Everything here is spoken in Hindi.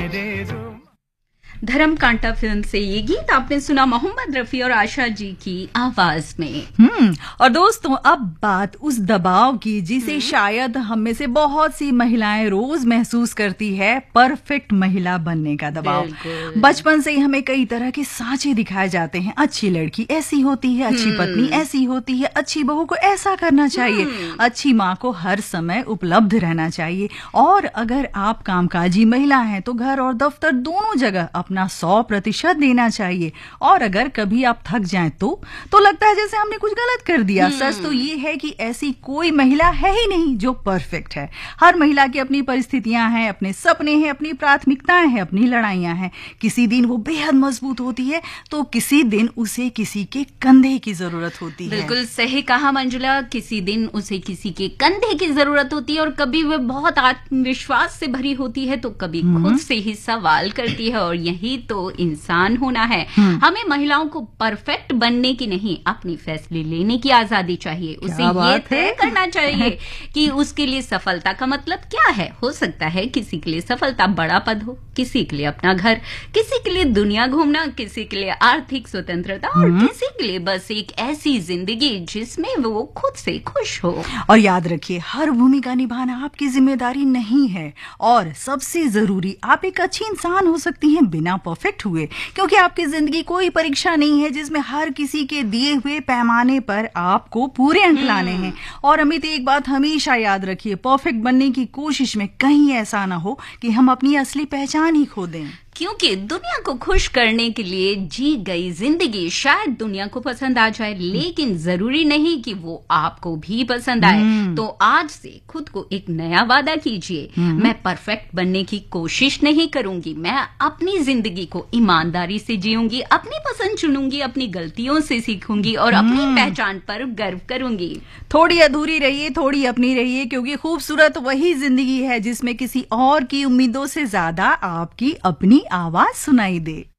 मेरे रूम। धर्म कांटा फिल्म से ये गीत आपने सुना मोहम्मद रफी और आशा जी की आवाज में। और दोस्तों, अब बात उस दबाव की जिसे शायद हम में से बहुत सी महिलाएं रोज महसूस करती है, परफेक्ट महिला बनने का दबाव। बचपन से ही हमें कई तरह के सांचे दिखाए जाते हैं। अच्छी लड़की ऐसी होती है, अच्छी पत्नी ऐसी होती है, अच्छी बहू को ऐसा करना चाहिए, अच्छी माँ को हर समय उपलब्ध रहना चाहिए, और अगर आप कामकाजी महिला हैं तो घर और दफ्तर दोनों जगह अपना 100% देना चाहिए। और अगर कभी आप थक जाएं तो लगता है जैसे हमने कुछ गलत कर दिया। सच तो ये है कि ऐसी कोई महिला है ही नहीं जो परफेक्ट है। हर महिला की अपनी परिस्थितियां हैं, अपने सपने हैं, अपनी प्राथमिकताएं हैं, अपनी लड़ाइयां हैं। किसी दिन वो बेहद मजबूत होती है तो किसी दिन उसे किसी के कंधे की जरूरत होती है। बिल्कुल सही कहा मंजुला, किसी दिन उसे किसी के कंधे की जरूरत होती है, और कभी वह बहुत आत्मविश्वास से भरी होती है तो कभी खुद से ही सवाल करती है। और यही तो इंसान होना है। हमें महिलाओं को परफेक्ट बनने की नहीं, अपनी फैसले लेने की आजादी चाहिए। उसे ये तय करना चाहिए कि उसके लिए सफलता का मतलब क्या है। हो सकता है किसी के लिए सफलता बड़ा पद हो, किसी के लिए अपना घर, किसी के लिए दुनिया घूमना, किसी के लिए आर्थिक स्वतंत्रता, और किसी के लिए बस एक ऐसी जिंदगी जिसमें वो खुद से खुश हो। और याद रखिए, हर भूमिका निभाना आपकी जिम्मेदारी नहीं है, और सबसे जरूरी, आप एक अच्छी इंसान हो सकती हैं बिना परफेक्ट हुए, क्योंकि आपकी जिंदगी कोई परीक्षा नहीं है जिसमें हर किसी के दिए हुए पैमाने पर आपको पूरे अंक लाने हैं। और अमित, एक बात हमेशा याद रखिए, परफेक्ट बनने की कोशिश में कहीं ऐसा ना हो कि हम अपनी असली पहचान ही खो दें। क्योंकि दुनिया को खुश करने के लिए जी गई जिंदगी शायद दुनिया को पसंद आ जाए, लेकिन जरूरी नहीं कि वो आपको भी पसंद आए। तो आज से खुद को एक नया वादा कीजिए, मैं परफेक्ट बनने की कोशिश नहीं करूंगी, मैं अपनी जिंदगी को ईमानदारी से जीऊंगी, अपनी पसंद चुनूंगी, अपनी गलतियों से सीखूंगी और अपनी पहचान पर गर्व करूंगी। थोड़ी अधूरी रहिए, थोड़ी अपनी रहिए, क्योंकि खूबसूरत वही जिंदगी है जिसमें किसी और की उम्मीदों से ज्यादा आपकी अपनी आवाज सुनाई दे।